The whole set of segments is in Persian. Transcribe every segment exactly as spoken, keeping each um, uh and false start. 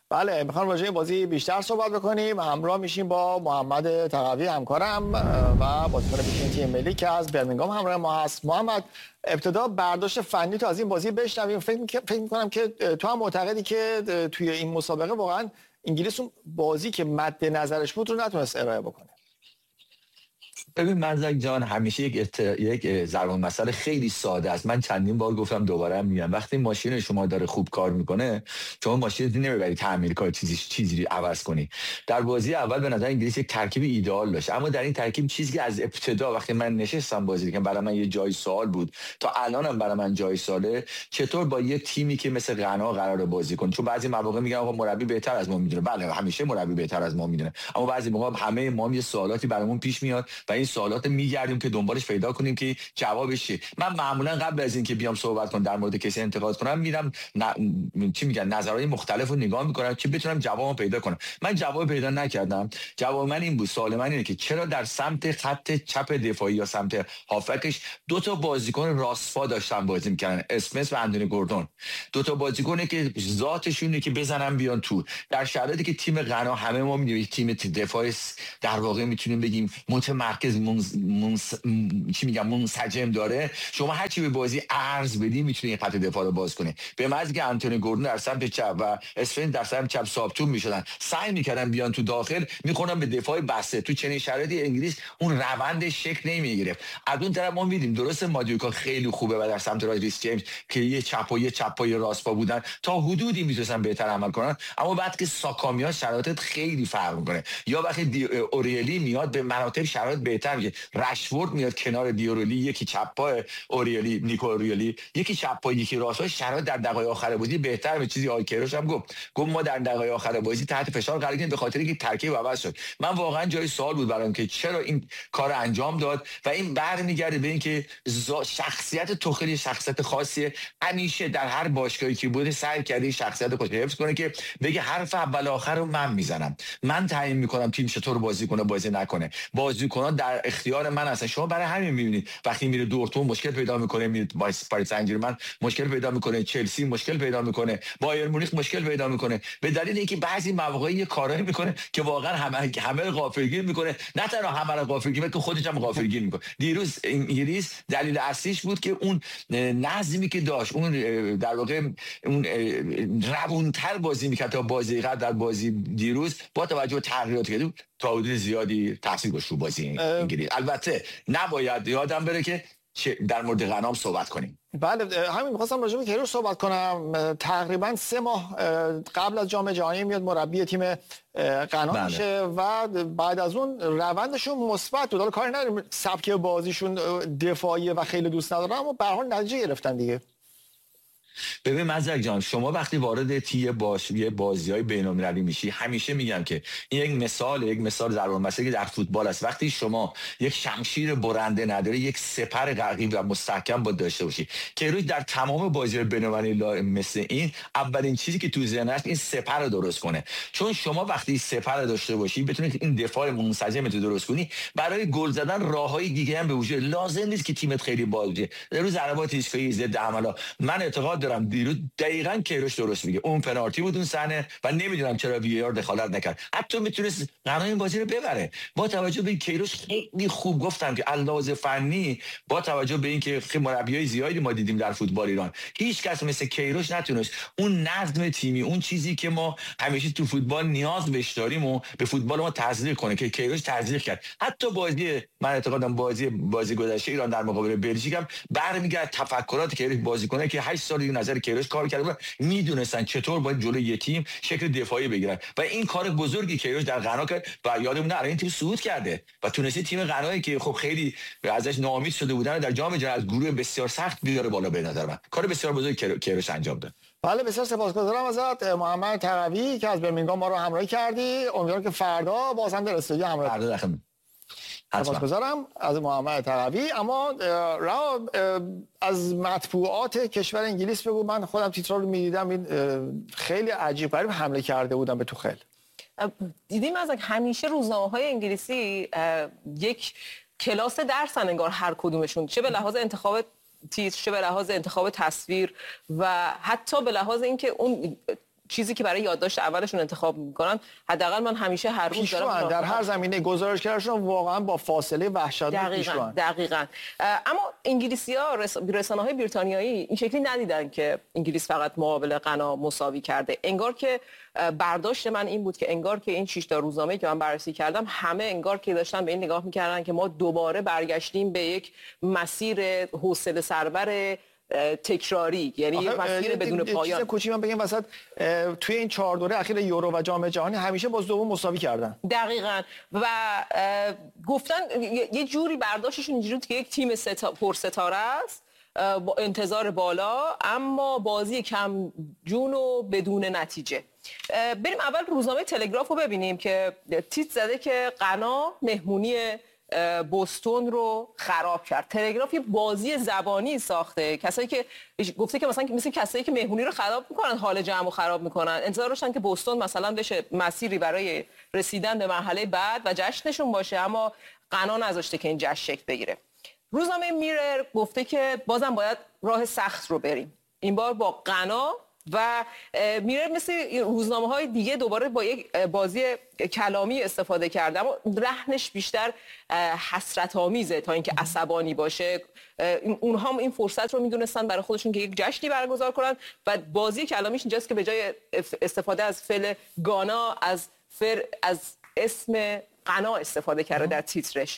بله، میخوام راجع به بازی بیشتر صحبت بکنیم. همراه میشیم با محمد تقوی همکارم و بازیکن بیشتر تیم ملی که از برمینگام همراه ما هست. محمد، ابتدا برداشت فنی تو از این بازی بشنویم. فکر فکر می‌کنم که تو هم معتقدی که توی این مسابقه واقعا انگلیس اون بازی که مد نظرش بود رو نتونست ارائه بکنه. ببین مرزک جان، همیشه یک ات... یک ضرب المثل خیلی ساده است. من چندین بار گفتم، دوباره هم میگم، وقتی ماشین شما داره خوب کار میکنه، شما ماشین رو نمیبری تعمیر کنی، چیزی چیزی رو عوض کنی. در بازی اول به نظر انگلیس یک ترکیب ایدئال داشت، اما در این ترکیب چیزی که از ابتدا وقتی من نشستم بازی کردم برای من یه جای سوال بود، تا الانم برای من جای سواله، چطور با یک تیمی که مثل غنا قراره بازی کنه. چون بعضی مواقع میگن آقا مربی بهتر از ما میدونه. بله، همیشه مربی بهتر از ما میدونه، اما بعضی موقع همه ما یه سوالاتی برامون پیش میاد و این سوالات میگردیم که دنبالش پیدا کنیم که جوابش چیه. من معمولا قبل از اینکه بیام صحبت کنم در مورد کسی انتقاد کنم، میرم ن... چی میگن نظرهای مختلف رو نگاه میکنم که بتونم جوابو پیدا کنم. من جواب پیدا نکردم. جواب من این بود، سوال من اینه که چرا در سمت خط چپ دفاعی یا سمت هافکش دو تا بازیکن راست‌پا داشتن بازی میکردن، اسمث و اندونی گوردون، دو تا بازیکنی که ذاتشونه که بزنن بیان تو، در شرایطی که تیم غنا همه ما میدونیم تیم دفاعی در واقع میتونیم بگیم متمرکز منز... منس... چی میگم منسجم داره. شما هر چی به بازی عرض بدی میتونی خط دفاع رو باز کنی. به محض که آنتونی گوردون در سمت چپ و اسفن در سمت چپ ثابتون میشدن، سعی میکردن بیان تو داخل، میخونن به دفاع بسته. تو چنین شرایطی انگلیس اون روند شکل نمیگرفت. از اون طرف ما میدیم درست مادیوکا خیلی خوبه و در سمت ریس جیمز که یه چپ و یه چپ و یه راست پا بودن تا حدودی میتونن بهتر عمل کنن، اما بعد که ساکا میاد شرایط خیلی فرق میکنه. یا وقتی اوریلی میاد به مراتب شرایط بهتر میشه. رشفورد میاد کنار دیورولی، یکی چپ پای اوریلی، نیکو اوریلی، یکی چپ پای یکی راست پا، شرایط در دقایق آخر بازی بهتر به چیزی آیکروش هم گفت گفت ما در دقایق آخر بازی تحت فشار قرار گرفتیم به خاطر اینکه ترکیب عوض شد. من واقعا جای سوال بود برام که چرا این کار انجام داد و این برمیگرده به اینکه شخصیت توخیل شخصیت خاصیه. همیشه در هر باشگاهی که بوده سعی کرده شخصیت خودش حفظ کنه که بگه حرف اول آخر رو من میزنم، من تعیین میکنم تیم چطور بازی کنه بازی نکنه، بازیکنان در اختیار من هستن. شما برای همین میبینید وقتی میره دورتموند مشکل پیدا میکنه، میره پاریس سن ژرمن مشکل پیدا میکنه، چلسی مشکل پیدا میکنه، بایر مونیخ مشکل پیدا میکنه، به دلیل اینکه بعضی مواقع یه کارایی میکنه که واقعا همه همه غافلگیر میکنه. نه تنها همه رو غافلگیر میکنه، خودش هم غافلگیر میکنه. دیروز انگلیس دلیل اصلیش بود که اون نظمی که داشت، اون در واقع اون روونتر بازی میکرد تا بازی قبل. در بازی دیروز با توجه به تغییراتی که تا حدود زیادی تاثیر گذاشت رو بازی انگلیس. البته نباید یادم بره که در مورد غنا صحبت کنیم. بله، همین می‌خواستم راجع به کیروش صحبت کنم. تقریبا سه ماه قبل از جام جهانی میاد مربی تیم غنا بله. میشه و بعد از اون روندشون مثبت بود. حالا کاری نداریم سبک بازیشون دفاعیه و خیلی دوست ندارم، اما به هر حال نتیجه گرفتن دیگه. ببین مزدک جان، شما وقتی وارد تی باش یه بازی‌های بین‌المللی میشی، همیشه میگم که این یک مثال یک مثال ضرب المثلی که در فوتبال است. وقتی شما یک شمشیر برنده نداری، یک سپر قوی و مستحکم باید داشته باشی. کیروش در تمام بازی‌های بین‌المللی مثل این اولین چیزی که تو ذهنش این سپر رو درست کنه. چون شما وقتی سپر داشته باشی بتونید این دفاع منسجم رو درست کنی، برای گل زدن راههای دیگه هم به وجود. لازم نیست که تیمت خیلی باشه. در روز ضربات ایستگاهی ضد حمله من اعتقاد دارم دیروز دقیقاً کیروش درست میگه، اون پنالتی بود اون صحنه و نمیدونم چرا وی آر دخالت نکرد. حتی میتونست غنا این بازی رو ببره. با توجه به کیروش خیلی خوب گفتم که علاوه فنی، با توجه به اینکه خیلی مربیای زیادی ما دیدیم در فوتبال ایران، هیچ کس مثل کیروش نتونست اون نظم تیمی، اون چیزی که ما همیشه تو فوتبال نیاز بهش داریم و به فوتبال ما تزریق کنه که کیروش تزریق کرد. حتی بازی من اعتقادم بازی بازی گذشته ایران در مقابل بلژیک هم برمیگرد تفکرات کیروش، بازیکنایی که هشت سال نظر کیروش کار کرده بودن میدونستن چطور باید جلوی یه تیم شکل دفاعی بگیرن و این کار بزرگی کیروش در غنا کرد و یادمون نره این تیم صعود کرده و تونسته تیم غنایی که خب خیلی ازش ناامید شده بودن در جام جهانی از گروه بسیار سخت بیاره بالا. به نظر من کار بسیار بزرگی کیروش انجام داد. بله، بسیار سپاسگزارم ازت محمد تقوی که از برمینگام ما رو همراهی کردی. امیدوارم که فردا بازم در استودیو همراه فردا داخل سپاسگزارم از محمد تقوی. اما را از مطبوعات کشور انگلیس بگو، من خودم تیترا رو میدیدم، این خیلی عجیب غریب حمله کرده بودن به توخیل. دیدیم از همیشه روزنامه‌های انگلیسی یک کلاس درسن انگار هر کدومشون، چه به لحاظ انتخاب تیتر، چه به لحاظ انتخاب تصویر و حتی به لحاظ اینکه اون چیزی که برای یادداشت اولشون انتخاب میکنن، حداقل من همیشه هر روز دارم در هر زمینه گزارشگرشون واقعا با فاصله وحشتناک پیشروان. دقیقاً. اما انگلیسی‌ها، رسانه‌های بریتانیایی این شکلی ندیدن که انگلیس فقط مقابل غنا مساوی کرده. انگار که برداشت من این بود که انگار که این شش تا روزنامه‌ای که من بررسی کردم همه انگار که داشتن به این نگاه می‌کردن که ما دوباره برگشتیم به یک مسیر حوصله سربر تکراری، یعنی یک مسیر بدون پایان. چیز کوچیک من بگم وسط، توی این چهار دوره اخیر یورو و جام جهانی همیشه باز دوم مساوی کردن. دقیقاً. و گفتن یه جوری برداشتشون اینجوری که یک تیم ستا... پرستاره است با انتظار بالا، اما بازی کم جون و بدون نتیجه. بریم اول روزنامه تلگراف رو ببینیم که تیتر زده که غنا مهمونی بوستون رو خراب کرد. تلگراف یه بازی زبانی ساخته، کسایی که گفته که مثلا مثل کسایی که مهمونی رو خراب میکنن حال جمع رو خراب میکنن، انتظار داشتن که بوستون مثلا بشه مسیری برای رسیدن به مرحله بعد و جشنشون باشه، اما غنا نذاشته که این جشن شکل بگیره. روزنامه میرر گفته که بازم باید راه سخت رو بریم، این بار با غنا، و میرر مثل روزنامه‌های دیگه دوباره با یک بازی کلامی استفاده کرده، اما رهنش بیشتر حسرت آمیزه تا اینکه عصبانی باشه. اونها هم این فرصت رو میدونستن برای خودشون که یک جشنی برگزار کنن و بازی کلامیش اینجاست که به جای استفاده از فعل گانا از فر از اسم غنا استفاده کرده در تیترش.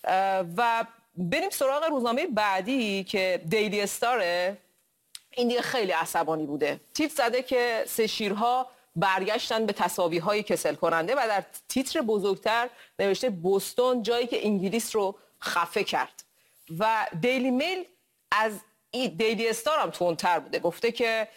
و بریم سراغ روزنامه بعدی که دیلی استاره. این دیگه خیلی عصبانی بوده. تیتر زده که سه شیرها برگشتن به تساوی‌های کسل کننده و در تیتر بزرگتر نوشته بوستون جایی که انگلیس رو خفه کرد. و دیلی میل از این دیلی استار هم تندتر بوده، گفته که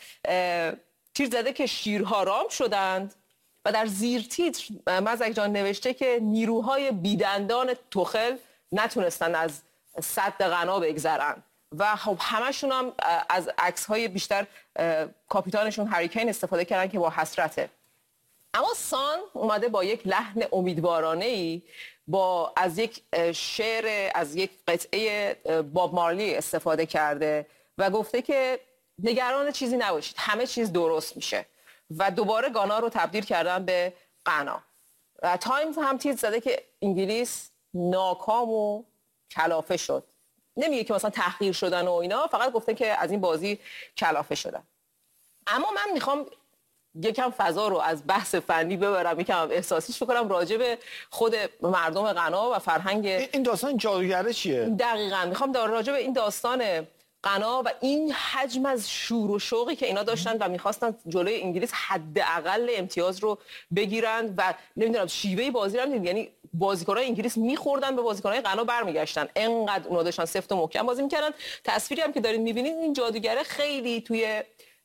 تیتر زده که شیرها رام شدند و در زیر تیتر مزک جان نوشته که نیروهای بیدندان توخل نتونستن از سد غنا بگذرن و خب همشون هم از عکس‌های بیشتر کاپیتانشون هری کین استفاده کردن که با حسرته. اما سان اومده با یک لحن امیدوارانه‌ای با از یک شعر از یک قطعه باب مارلی استفاده کرده و گفته که نگران چیزی نباشید، همه چیز درست میشه و دوباره گانا رو تبدیل کردن به غنا. و تایمز هم تیتر زده که انگلیس ناکام و کلافه شد. نمیگه که مثلا تحقیر شدن و اینا، فقط گفته که از این بازی کلافه شدن. اما من میخوام یکم فضا رو از بحث فنی ببرم، یکم احساسیش بکنم راجع به خود مردم غنا و فرهنگ این داستان جادوگره چیه؟ دقیقاً میخوام در راجع به این داستان غنا و این حجم از شور و شوقی که اینا داشتن و میخواستن جلوی انگلیس حداقل امتیاز رو بگیرن و نمیدونم شیوه بازی رو هم، یعنی بازیکنان انگلیس میخوردن به بازیکنان غنا برمیگشتن، انقدر اونا داشتن سفت و محکم بازی میکردن. تصویری هم که دارین میبینید این جادوگره خیلی توی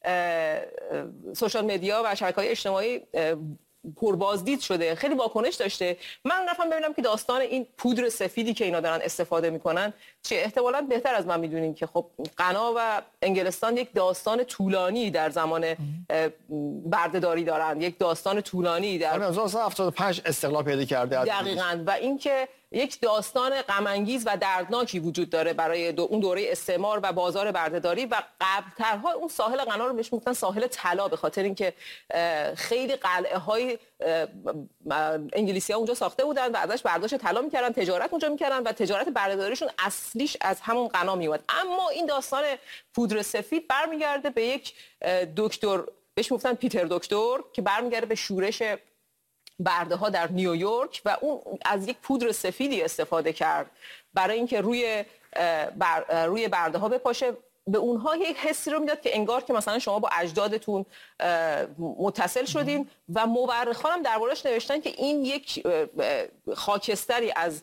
سوشال مدیا و شبکه‌های اجتماعی پربازدید شده، خیلی واکنش داشته. من رفتم ببینم که داستان این پودر سفیدی که اینا دارن استفاده میکنن چه. احتمالاً بهتر از من میدونین که خب غنا و انگلستان یک داستان طولانی در زمان بردهداری دارن، یک داستان طولانی در هزار و سیصد و هفتاد و پنج استقلال پیدا کرده. دقیقاً. و اینکه یک داستان غم انگیز و دردناکی وجود داره برای دو اون دوره استعمار و بازار بردهداری و قبل‌ترها اون ساحل غنا رو بهش میگفتن ساحل طلا، به خاطر اینکه خیلی قلعه های انگلیسی‌ها اونجا ساخته بودن و ازش برداشت طلا می‌کردن، تجارت اونجا می‌کردن و تجارت بردهداریشون اصلیش از همون غنا میومد. اما این داستان پودر سفید برمیگرده به یک دکتر بهش میگفتن پیتر دکتر که برمیگرده به شورش برده ها در نیویورک و اون از یک پودر سفیدی استفاده کرد برای اینکه روی بر روی برده ها بپاشه. به اونها یک حسی رو میداد که انگار که مثلا شما با اجدادتون متصل شدین و مورخان هم دربارش نوشتن که این یک خاکستری از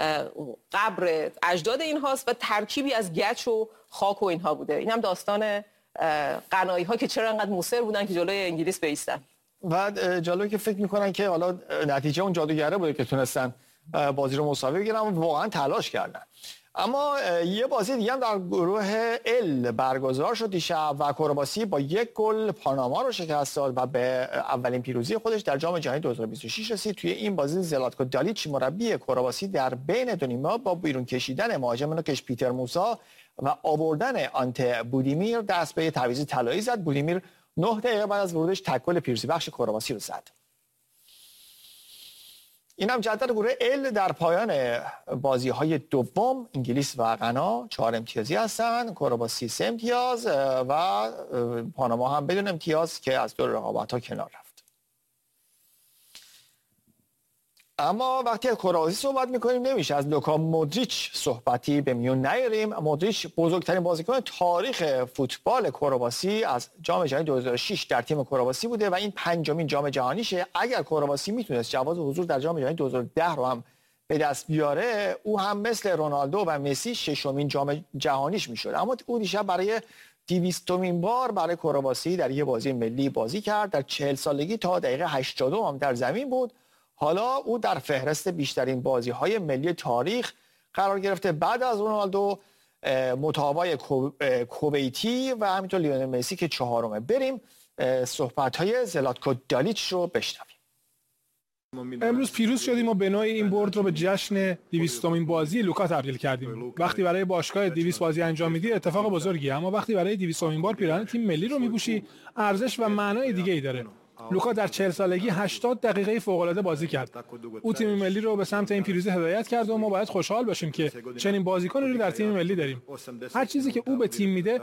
قبر اجداد اینهاست و ترکیبی از گچ و خاک و اینها بوده. این هم داستان غنایی ها که چرا انقدر مصر بودن که جلوی انگلیس بایستن. و جالبه که فکر میکنن که حالا نتیجه اون جادوگره بوده که تونستن بازی رو مساوی بگیرن و واقعا تلاش کردن. اما یه بازی دیگه هم در گروه ال برگزار شد دیشب و کرواسی با یک گل پاناما رو شکست داد و به اولین پیروزی خودش در جام جهانی دو هزار و بیست و شش رسید. توی این بازی زلاتکو دالیچ مربی کرواسی در بین دو نیمه با بیرون کشیدن مهاجم نوکش پیتر موسا و آوردن آنته بودیمیر دست به تعویض طلایی زد. بودیمیر نه دقیقه بعد از ورودش تکل پیروزی بخش کرواسی رو زد. این هم جدول گروه ال در پایان بازی های دوم. انگلیس و غنا چهار امتیازی هستند، کرواسی سه امتیاز و پاناما هم بدون امتیاز که از دور رقابت ها کنار رفت. اما وقتی از کرواسی صحبت میکنیم نمیشه از لوکا مودریچ صحبتی به میون نیاریم. مودریچ بزرگترین بازیکن تاریخ فوتبال کرواسی از جام جهانی دو هزار و شش در تیم کرواسی بوده و این پنجمین جام جهانیشه. اگر کرواسی میتونست جواز حضور در جام جهانی دو هزار و ده رو هم به دست بیاره، او هم مثل رونالدو و مسی ششمین جام جهانیش میشد. اما او دیشب برای دویستمین بار برای کرواسی در یک بازی ملی بازی کرد. در چهل سالگی تا دقیقه هشتاد هم در زمین بود. حالا او در فهرست بیشترین بازی‌های ملی تاریخ قرار گرفته بعد از رونالدو، متابع کویتی و همینطور لیونل مسی که چهارمه. بریم صحبت‌های زلاتکو دالیچ رو بشنویم. امروز پیروز شدیم و به نوعی این برد رو به جشن دویستمین بازی لوکا تبدیل کردیم. وقتی برای باشگاه دویست بازی انجام میدی اتفاق بزرگیه، اما وقتی برای دویستمین بار پیراهن تیم ملی رو میپوشی ارزش و معنای دیگه‌ای داره. لوکا در چهل سالگی هشتاد دقیقه فوق‌العاده بازی کرد. او تیم ملی رو به سمت این پیروزی هدایت کرد و ما باید خوشحال باشیم که چنین بازیکنی رو در تیم ملی داریم. هر چیزی که او به تیم میده